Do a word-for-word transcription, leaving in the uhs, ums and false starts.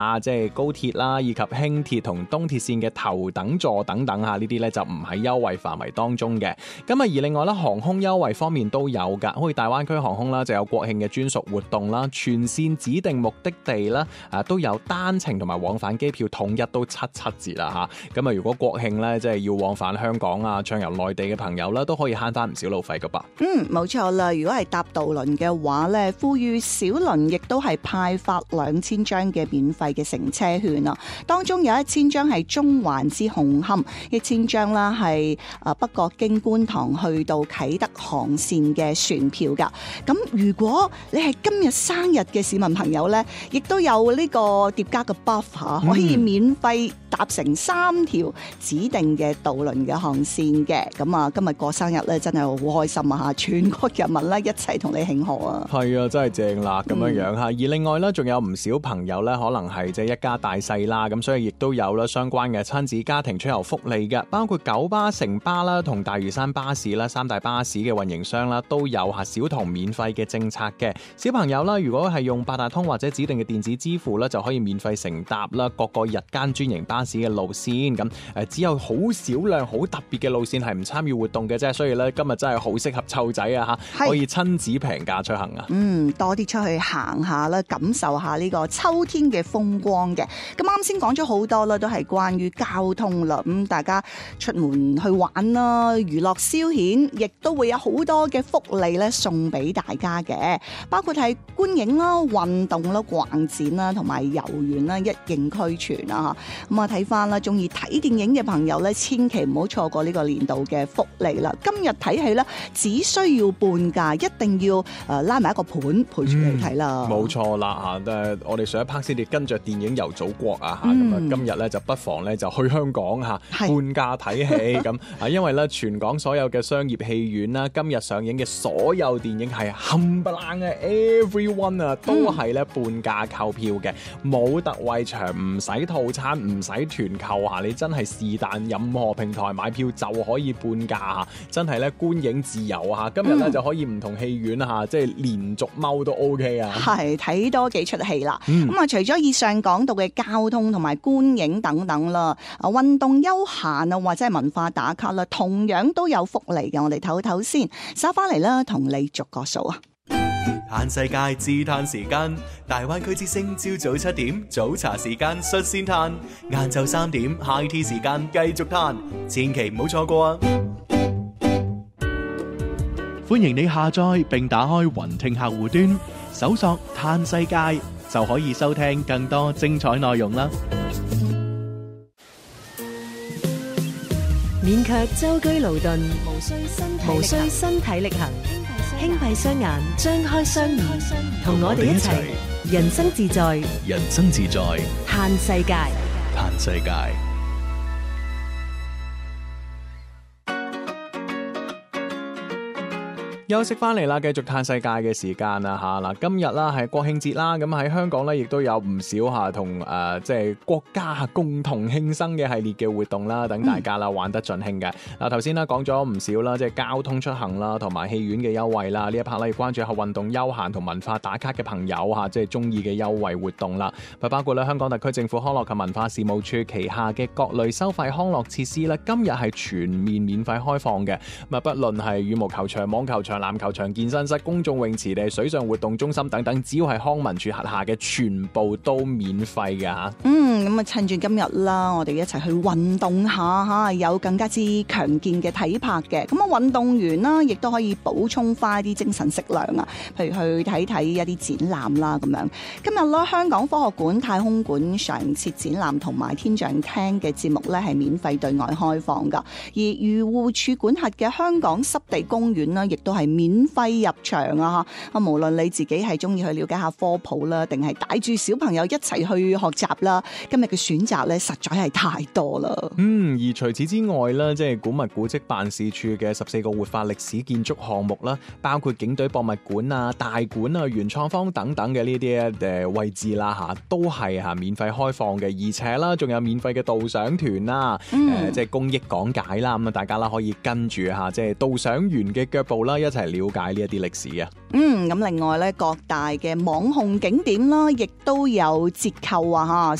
啊，即係高鐵啦，以及輕鐵同東鐵線嘅頭等座等等嚇，呢啲咧就唔喺優惠範圍當中嘅。咁啊，而另外咧，航空優惠方面都有㗎，好似大灣區航空啦，就有國慶嘅專屬活動啦，全線指定目的地啦，啊都有單程同埋往返機票統一都七七折啦嚇。咁啊，如果國慶咧即係要往返香港啊、暢遊內地嘅朋友啦，都可以慳翻唔少路費㗎噃。 嗯，冇錯啦。如果係搭渡輪嘅話咧，富裕小輪亦都係派發兩千張嘅免費嘅乘車券啊，當中有一千張係中環至紅磡，一千張啦係誒北角經觀塘去到啟德航線嘅船票噶。咁如果你係今日生日嘅市民朋友咧，亦都有呢個疊加嘅 buff 可以免費搭乘三條指定嘅渡輪嘅航線嘅。咁啊，今日過生日咧，真係好開心啊嚇！全國人民咧一齊同你慶賀啊！ 係啊，真係正啦咁樣樣嚇。而另外咧，仲有唔少朋友咧，可能係即係一家大細啦，咁所以亦都有啦相關嘅親子家庭出遊福利嘅，包括九巴、城巴啦同大嶼山巴士啦三大巴士嘅運營商啦，都有嚇小童免費嘅政策嘅。小朋友啦，如果係用八達通或者指定嘅電子支付啦，就可以免費乘搭啦各個日間專營巴士嘅路線。咁誒，只有好少量好特別嘅路線係唔參與活動嘅啫，所以咧今日真係好適合湊仔啊嚇，可以親子平價出行啊！ 嗯，多啲出去行下啦，感受下呢個秋天嘅風光嘅。咁啱先講咗好多啦，都係關於交通啦。咁大家出門去玩啦，娛樂消遣，亦都會有好多嘅福利咧送俾大家嘅，包括係觀影啦、運動啦、逛展啦，同埋遊園啦，一應俱全啊！咁啊，睇翻啦，中意睇電影嘅朋友咧，千祈唔好錯過呢個年度嘅福利啦。今日睇戲咧，只需要半價，一定要誒拉埋一個盤陪住你睇啦。 冇錯啦嚇，誒我哋上一 part 先至跟着電影遊祖國啊嚇，咁啊、嗯、今日咧就不妨咧就去香港嚇半價睇戲咁啊，因為咧全港所有嘅商業戲院啦，今日上映嘅所有電影係冚唪唥嘅 everyone 啊，都係咧半價購票嘅，冇特惠場，唔使套餐，唔使團購嚇，你真係是但任何平台買票就可以半價嚇，真係咧觀影自由嚇，今日咧、嗯、就可以唔同戲院嚇，即係連續踎都 OK 啊， 係睇多幾出戲啦。咁啊、嗯，除咗以上講到嘅交通同埋觀影等等啦，啊運動休閒啊或者係文化打卡啦，同樣都有福利嘅。我哋唞唞先，收翻嚟啦，同你逐個數啊。 嘆世界自嘆時間，大灣區之聲朝早七點早茶時間率先嘆，晏晝三點 high tea 時間繼續嘆，千祈唔好錯過啊！歡迎你下載並打開雲聽客戶端，搜索嘆世界就可以收聽更多精彩內容啦！ 免卻舟車勞頓，無需身體力行，輕閉雙眼，張開雙耳，同我哋一齊人生自在， 人生自在， 嘆世界， 嘆世界。 休息翻嚟啦，繼續嘆世界嘅時間啦嚇嗱，今日啦係國慶節啦，咁喺香港咧亦都有唔少嚇同誒即係國家共同慶生嘅系列嘅活動啦，等大家啦玩得盡興嘅。嗱頭先啦講咗唔少啦，即係交通出行啦，同埋戲院嘅優惠啦，呢一 part 咧要關注下運動休閒同文化打卡嘅朋友嚇，即係中意嘅優惠活動啦。包括咧香港特區政府康樂及文化事務處旗下嘅各類收費康樂設施咧，今日係全面免費開放嘅。咁啊，不論係羽毛球場、網球場、籃球場、健身室、公眾泳池定係水上活動中心等等，只要係康文署轄下嘅，全部都免費嘅吓。 嗯，咁啊趁住今日啦，我哋一齊去運動下吓，有更加之強健嘅體魄嘅。咁啊，運動員啦，亦都可以補充翻啲精神食糧啊。譬如去睇睇一啲展覽啦，咁樣。今日咧，香港科學館、太空館常設展覽同埋天象廳嘅節目咧，係免費對外開放噶。而漁護署管轄嘅香港濕地公園呢，亦都係免費入場啊！啊，無論你自己係中意去了解下科普啦，定係帶住小朋友一齊去學習啦，今日嘅選擇咧實在係太多啦。 嗯，而除此之外咧，即係古物古蹟辦事處嘅十四個活化歷史建築項目啦，包括警隊博物館啊、大館啊、元創方等等嘅呢啲誒位置啦吓，都係吓免費開放嘅，而且啦仲有免費嘅導賞團啦，誒、嗯呃、即係公益講解啦，咁啊大家啦可以跟住吓即係導賞員嘅腳步啦，一齊了解呢一啲歷史啊。 嗯，咁另外咧，各大嘅網紅景點啦，亦都有折扣啊！嚇，